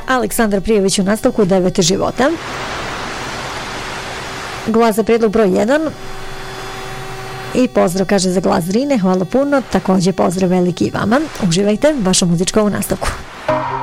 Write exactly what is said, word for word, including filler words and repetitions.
Aleksandar Prijević u nastavku Devet života. Glas za prijedlog broj jedan. I pozdrav kaže za glas Drine, hvala puno, također pozdrav veliki i vama. Uživajte, vaša muzička u nastavku.